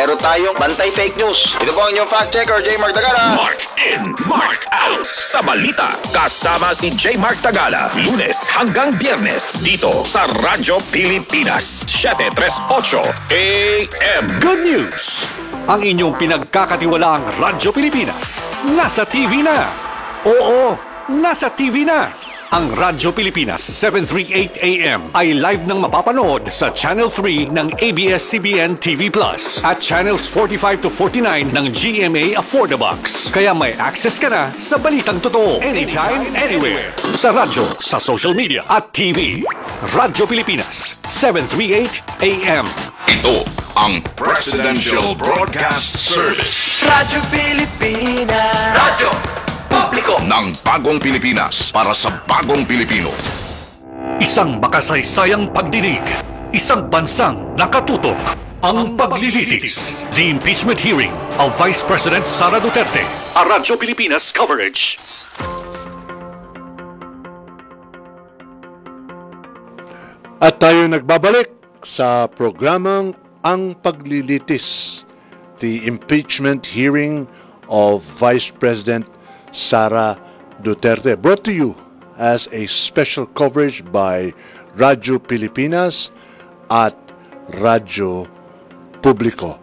meron tayong Bantay Fake News. Ito po ang inyong fact checker, J. Mark Tagala. Mark in, Mark out sa balita. Kasama si J. Mark Tagala. Lunes hanggang Biyernes dito sa Radyo Pilipinas. 738 AM. Good news! Ang inyong pinagkakatiwalaang Radyo Pilipinas nasa TV na. Oo, nasa TV na. Ang Radyo Pilipinas 738 AM ay live nang mapapanood sa Channel 3 ng ABS-CBN TV Plus at Channels 45 to 49 ng GMA Affordabox. Kaya may access ka na sa balitang totoo anytime, anywhere. Sa radyo, sa social media at TV. Radyo Pilipinas 738 AM. Ito ang Presidential Broadcast Service. Radyo Pilipinas. Radyo Publiko Ng bagong Pilipinas para sa bagong Pilipino. Isang makasaysayang pagdinig, isang bansang nakatutok. Ang paglilitis, the impeachment hearing of Vice President Sara Duterte. A Radyo Pilipinas coverage. At tayo nagbabalik sa programang Ang Paglilitis, the impeachment hearing of Vice President Sara Duterte, brought to you as a special coverage by Radyo Pilipinas at Radyo Publiko.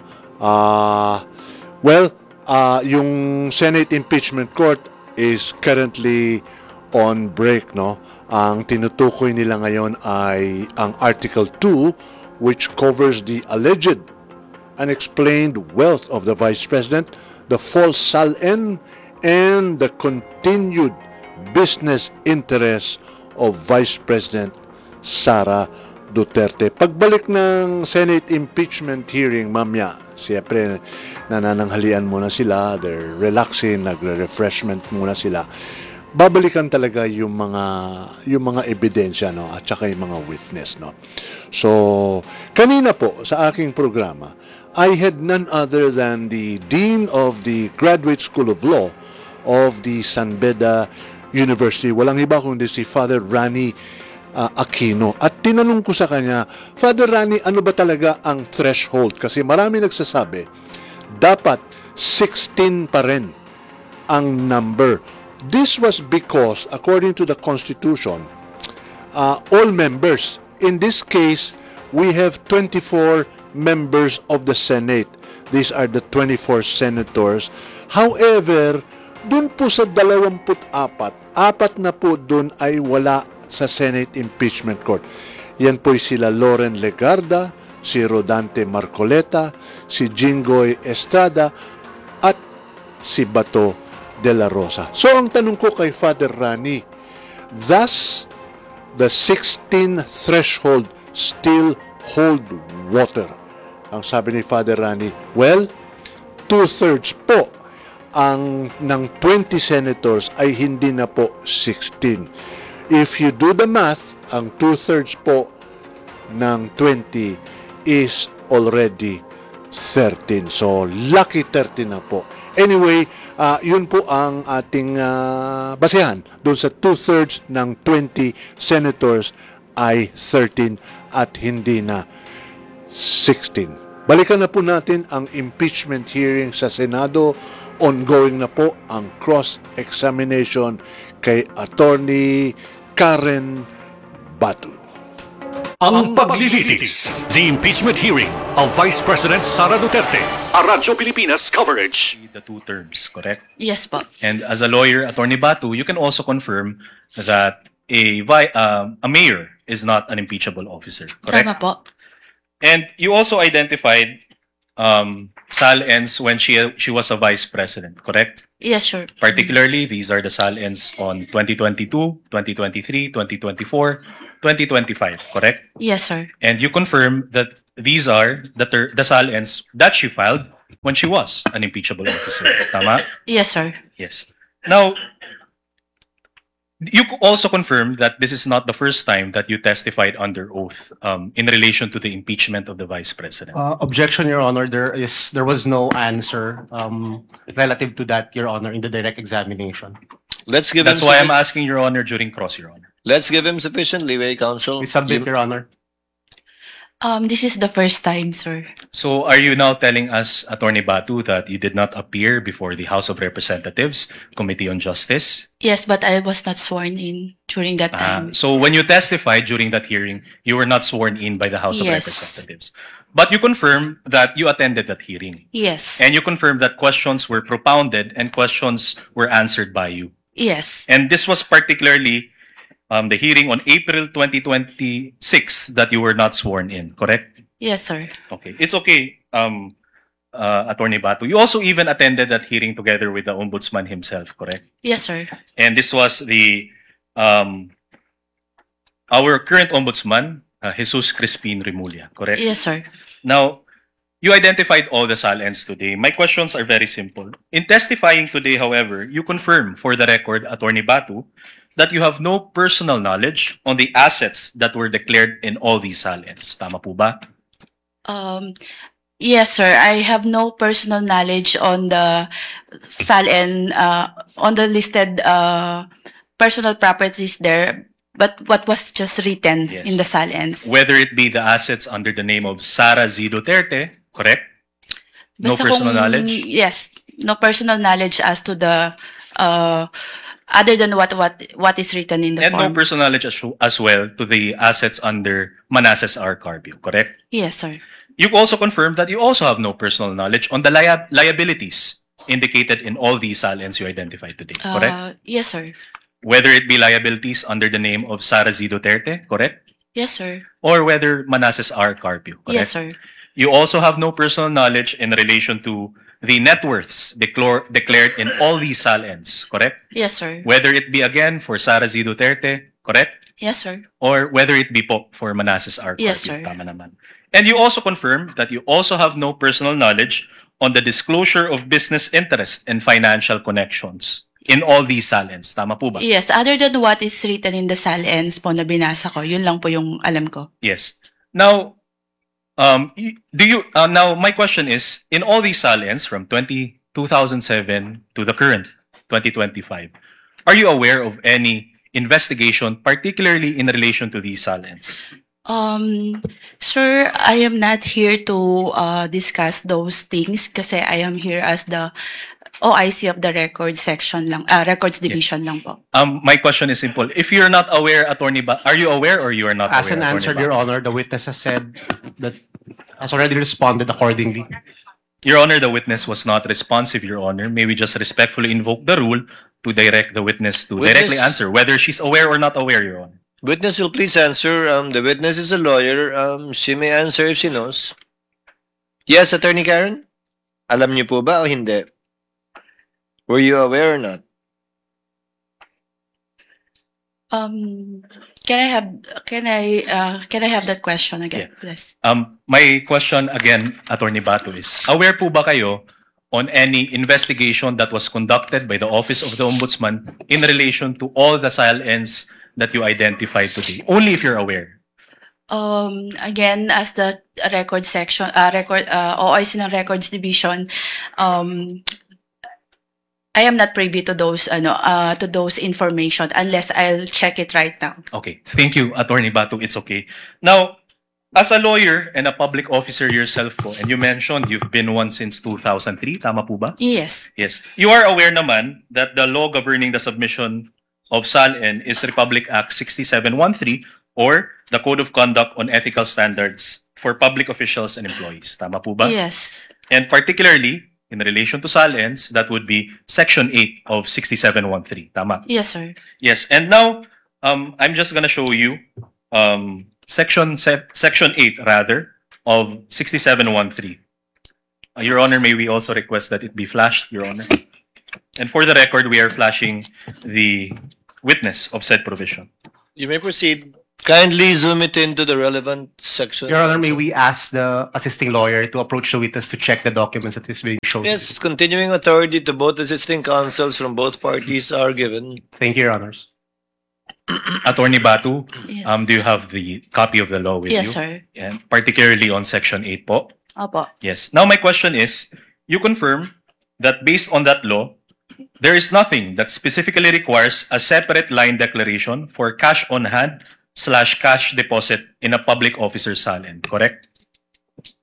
Yung Senate Impeachment Court is currently on break, no? Ang tinutukoy nila ngayon ay ang Article 2, which covers the alleged unexplained wealth of the Vice President, the false SALN, and the continued business interests of Vice President Sara Duterte. Pagbalik ng Senate impeachment hearing mamaya, siyempre nanananghalian muna sila, they're relaxing, nagre-refreshment muna sila. Babalikan talaga yung mga ebidensya, no, at saka yung mga witness, no. So, kanina po sa aking programa, I had none other than the Dean of the Graduate School of Law of the San Beda University. Walang iba kundi si Father Rani Aquino. At tinanong ko sa kanya, Father Rani, ano ba talaga ang threshold? Kasi marami nagsasabi, dapat 16 pa rin ang number. This was because, according to the Constitution, all members, in this case, we have 24 members of the Senate. These are the 24 senators. However, dun po sa 24, apat na po dun ay wala sa Senate Impeachment Court. Yan po sila Loren Legarda, si Rodante Marcoleta, si Jinggoy Estrada, at si Bato de la Rosa. So ang tanong ko kay Father Rani, thus the 16 threshold still hold water? Ang sabi ni Father Rani, well, 2/3 po ang ng 20 senators ay hindi na po 16. If you do the math, ang 2/3 po ng 20 is already 13. So, lucky 13 na po. Anyway, yun po ang ating basehan. Doon sa 2/3 ng 20 senators ay 13 at hindi na 16. Balikan na po natin ang impeachment hearing sa Senado. Ongoing na po ang cross-examination kay Attorney Karen Batu. Ang paglilitis, the impeachment hearing of Vice President Sara Duterte. A Radyo Pilipinas coverage. The two terms, correct? Yes po. And as a lawyer, Attorney Batu, you can also confirm that a mayor is not an impeachable officer, correct? Tama po. And you also identified SALNs when she was a vice president, correct? Yes, sure. Particularly, these are the SALNs on 2022, 2023, 2024, 2025, correct? Yes, sir. And you confirm that these are the SALNs that she filed when she was an impeachable officer. Tama? Yes, sir. Yes. Now, you also confirm that this is not the first time that you testified under oath in relation to the impeachment of the Vice President. Objection, Your Honor. There was no answer relative to that, Your Honor, in the direct examination. Let's give That's him why I'm asking Your Honor during cross, Your Honor. Let's give him sufficient leeway, counsel. We submit, Your Honor. This is the first time, sir. So are you now telling us, Attorney Batu, that you did not appear before the House of Representatives Committee on Justice? Yes, but I was not sworn in during that time. So when you testified during that hearing, you were not sworn in by the House of Yes. Representatives. But you confirm that you attended that hearing. Yes. And you confirm that questions were propounded and questions were answered by you. Yes. And this was particularly the hearing on April 2026 that you were not sworn in, correct? Yes, sir. Okay. It's okay, Attorney Batu. You also even attended that hearing together with the Ombudsman himself, correct? Yes, sir. And this was the our current Ombudsman, Jesus Crispin Remulla, correct? Yes, sir. Now, you identified all the SALNs today. My questions are very simple. In testifying today, however, you confirm for the record, Attorney Batu, that you have no personal knowledge on the assets that were declared in all these SALNs. Tama po ba? Yes, sir. I have no personal knowledge on the SALN, on the listed personal properties there, but what was just written Yes. in the SALNs. Whether it be the assets under the name of Sara Z. Duterte, correct? No Basta personal kung- knowledge? Yes, no personal knowledge as to the other than what is written in the And no form. personal knowledge as well to the assets under Manassas R. Carpio, correct? Yes, sir. You also confirmed that you also have no personal knowledge on the liabilities indicated in all these SALNs you identified today, correct? Yes, sir. Whether it be liabilities under the name of Sara Z. Duterte, correct? Yes, sir. Or whether Manassas R. Carpio, correct? Yes, sir. You also have no personal knowledge in relation to the net worths declared in all these SALNs, correct? Yes, sir. Whether it be again for Sara Z. Duterte, correct? Yes, sir. Or whether it be po for Manassas R. Carpio, Yes, sir. tama naman. And you also confirm that you also have no personal knowledge on the disclosure of business interest and financial connections in all these SALNs. Tama po ba? Yes, other than what is written in the SALNs po na binasa ko, yun lang po yung alam ko. Yes. Now, now my question is, in all these SALNs from 2007 to the current 2025, are you aware of any investigation, particularly in relation to these SALNs? Sir, I am not here to discuss those things kasi I am here as the OIC of the records section lang, records division lang po. My question is simple. If you're not aware, are you aware or you are not As aware? an Attorney answer, Batu? Your Honor, the witness has said that has already responded accordingly. Your Honor, the witness was not responsive, Your Honor. May we just respectfully invoke the rule to direct the witness to directly Witness- answer whether she's aware or not aware, Your Honor. Witness will please answer. The witness is a lawyer. She may answer if she knows. Yes, Attorney Karen? Alam niyo po ba o hindi? Were you aware or not? Can I have that question again, please? My question again, Attorney Batu, is aware po ba kayo on any investigation that was conducted by the Office of the Ombudsman in relation to all the SALNs that you identified today? Only if you're aware. Again, as the record section, OIC ng Records Division, I am not privy to those information unless I'll check it right now. Okay. Thank you, Attorney Batu. It's okay. Now, as a lawyer and a public officer yourself po, and you mentioned you've been one since 2003, tama po ba? Yes. Yes. You are aware naman that the law governing the submission of SALN is Republic Act 6713 or the Code of Conduct on Ethical Standards for Public Officials and Employees. Tama po ba? Yes. And particularly, in relation to SALNs, that would be Section 8 of 6713. Tama? Yes, sir. Yes. And now, I'm just gonna show you Section 8, rather, of 6713. Your Honor, may we also request that it be flashed, Your Honor? And for the record, we are flashing the witness of said provision. You may proceed. Kindly zoom it into the relevant section. Your Honor, may we ask the assisting lawyer to approach the witness to check the documents that is being shown? Yes, continuing authority to both assisting counsels from both parties are given. Thank you, Your Honors. Attorney Batu, Yes. do you have the copy of the law with you? Yes, sir. And particularly on Section 8 po? Opo. Yes. Now, my question is, you confirm that based on that law, there is nothing that specifically requires a separate line declaration for cash on hand /cash deposit in a public officer's salin, correct?